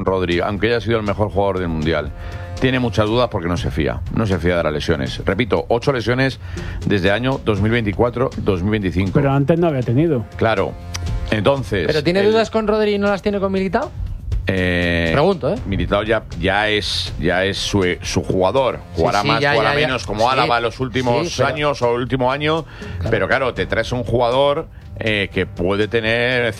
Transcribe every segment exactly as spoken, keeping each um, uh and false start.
Rodri, aunque haya sido el mejor jugador del Mundial. Tiene muchas dudas porque no se fía, no se fía de las lesiones. Repito, ocho lesiones desde año dos mil veinticuatro dos mil veinticinco. Pero antes no había tenido. Claro, entonces... ¿Pero tiene el, dudas con Rodri y no las tiene con Militao? Eh, Pregunto, ¿eh? Militao ya, ya es, ya es su, su jugador. Jugará sí, sí, más, ya, jugará ya, ya. menos, como Sí, Álava los últimos sí, pero- años o el último año. Claro. Pero claro, te traes un jugador eh, que puede tener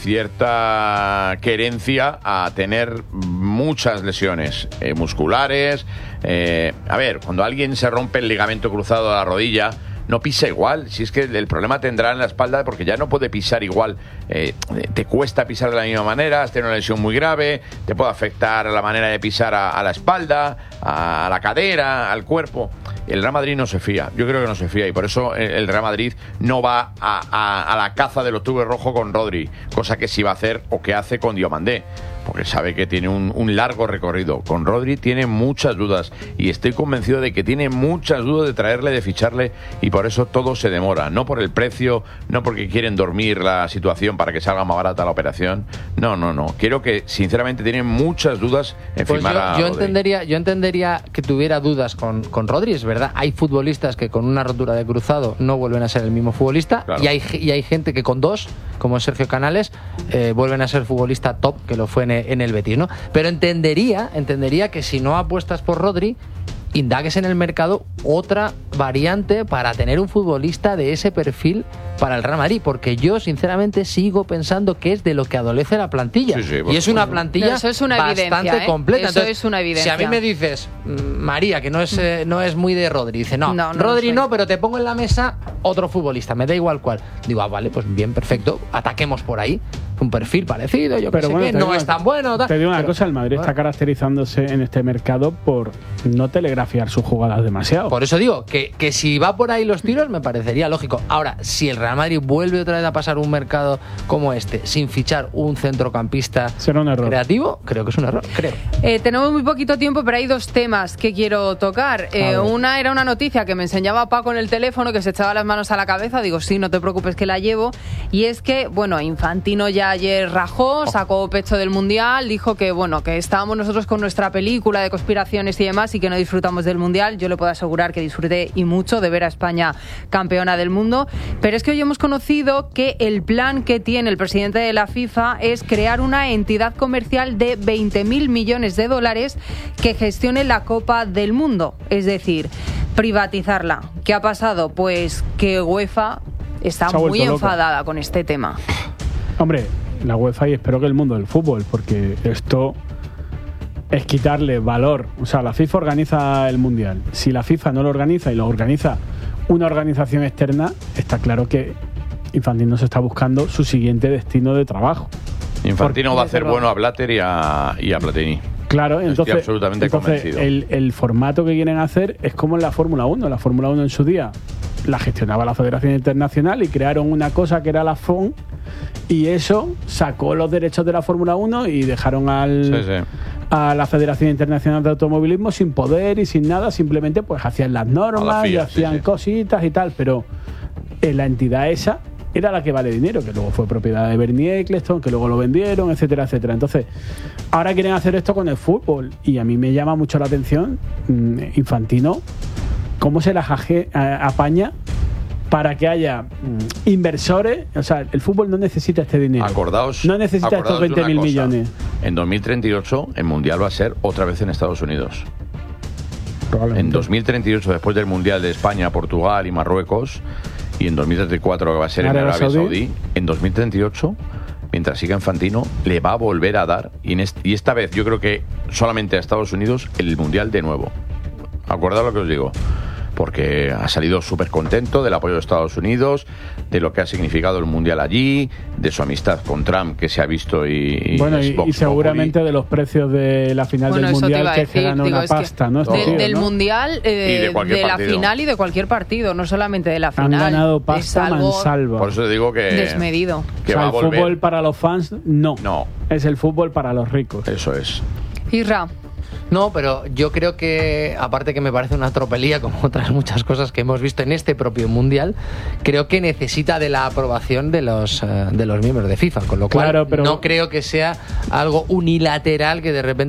cierta querencia a tener muchas lesiones eh, musculares. Eh, a ver, cuando alguien se rompe el ligamento cruzado de la rodilla, no pisa igual. Si es que el problema tendrá en la espalda porque ya no puede pisar igual. Eh, te cuesta pisar de la misma manera, has tenido una lesión muy grave, te puede afectar la manera de pisar a, a la espalda, a la cadera, al cuerpo. El Real Madrid no se fía, yo creo que no se fía y por eso el Real Madrid no va a, a, a la caza del octubre rojo con Rodri, cosa que sí va a hacer o que hace con Diomandé, porque sabe que tiene un, un largo recorrido. Con Rodri tiene muchas dudas y estoy convencido de que tiene muchas dudas de traerle, de ficharle y por eso todo se demora, no por el precio, no porque quieren dormir la situación para que salga más barata la operación, no, no, no, quiero que sinceramente tienen muchas dudas en Pues firmar yo, a yo Rodri. entendería, yo entendería que tuviera dudas con, con Rodri, es verdad. Hay futbolistas que con una rotura de cruzado no vuelven a ser el mismo futbolista, Claro. y, hay, y hay gente que con dos, como Sergio Canales, eh, vuelven a ser futbolista top, que lo fue en, en el Betis, ¿no? Pero entendería, entendería que si no apuestas por Rodri, indagues en el mercado otra variante para tener un futbolista de ese perfil para el Real Madrid, porque yo sinceramente sigo pensando que es de lo que adolece la plantilla. Sí, sí, por y es una supuesto. plantilla Pero eso es una bastante evidencia, ¿eh? completa. Eso Entonces, es una evidencia. Si a mí me dices, mm, María, que no es, eh, no es muy de Rodri, dice, no, No, no Rodri lo soy. no, pero te pongo en la mesa otro futbolista, me da igual cuál. Digo, ah, vale, pues bien, perfecto, ataquemos por ahí. Un perfil parecido, yo Pero que sé bueno, qué, te no digo es una- tan bueno. Tal. Te digo una Pero- cosa, el Madrid bueno. está caracterizándose en este mercado por no telegrafiar sus jugadas demasiado. Por eso digo que, que si va por ahí los tiros me parecería lógico. Ahora, si el Real Madrid vuelve otra vez a pasar un mercado como este sin fichar un centrocampista Será un error. creativo, creo que es un error, creo. Eh, tenemos muy poquito tiempo, pero hay dos temas que quiero tocar. Eh, ver. una era una noticia que me enseñaba Paco en el teléfono, que se echaba las manos a la cabeza. Digo, sí, no te preocupes que la llevo. Y es que, bueno, Infantino ya ayer rajó, sacó pecho del Mundial, dijo que, bueno, que estábamos nosotros con nuestra película de conspiraciones y demás y que no disfrutamos del Mundial. Yo le puedo asegurar que disfruté y mucho de ver a España campeona del mundo. Pero es que hoy hemos conocido que el plan que tiene el presidente de la FIFA es crear una entidad comercial de veinte mil millones de dólares que gestione la Copa del Mundo. Es decir, privatizarla. ¿Qué ha pasado? Pues que UEFA está Se ha muy vuelto loca. enfadada con este tema. Hombre, la UEFA y espero que el mundo del fútbol, porque esto es quitarle valor. O sea, la FIFA organiza el Mundial. Si la FIFA no lo organiza y lo organiza una organización externa, está claro que Infantino se está buscando su siguiente destino de trabajo. Infantino Porque- va a hacer bueno a Blatter y a, y a Platini. Claro, Estoy entonces, absolutamente entonces convencido. el, el formato que quieren hacer es como en la Fórmula uno. La Fórmula uno en su día la gestionaba la Federación Internacional y crearon una cosa que era la F O N y eso sacó los derechos de la Fórmula uno y dejaron al, Sí, sí. a la Federación Internacional de Automovilismo sin poder y sin nada, simplemente pues hacían las A la normas y FIA, hacían sí, sí. cositas y tal, pero eh, la entidad esa era la que vale dinero, que luego fue propiedad de Bernie Eccleston, que luego lo vendieron, etcétera, etcétera. Entonces, ahora quieren hacer esto con el fútbol y a mí me llama mucho la atención mmm, Infantino, cómo se las aje- a- apaña para que haya mmm, inversores. O sea, el fútbol no necesita este dinero. Acordaos, no necesita acordaos estos de veinte una mil cosa. millones. En dos mil treinta y ocho el Mundial va a ser otra vez en Estados Unidos. Probablemente. En dos mil treinta y ocho, después del Mundial de España, Portugal y Marruecos, y en dos mil treinta y cuatro, que va a ser en Arabia Arabia Saudí. Saudí, en dos mil treinta y ocho, mientras siga Infantino, le va a volver a dar, y, en est- y esta vez yo creo que solamente a Estados Unidos, el Mundial de nuevo. Acordad lo que os digo. Porque ha salido súper contento del apoyo de Estados Unidos, de lo que ha significado el Mundial allí, de su amistad con Trump que se ha visto y, y Bueno, es y, Vox y seguramente Populi. de los precios de la final Bueno, del eso te Mundial, iba a que es que decir, gana digo, una es que pasta, ¿no? Este de- tío, del ¿no? Mundial, eh, Y de cualquier de la partido. final y de cualquier partido, no solamente de la Han final. ganado pasta es algo mansalva. Por eso te digo que, desmedido. que O sea, va a el volver. fútbol para los fans, no. No, Es el fútbol para los ricos. eso es. Isra, No, pero yo creo que, aparte que me parece una tropelía, como otras muchas cosas que hemos visto en este propio Mundial, creo que necesita de la aprobación de los, eh, de los miembros de FIFA, con lo cual Claro, pero- no creo que sea algo unilateral que de repente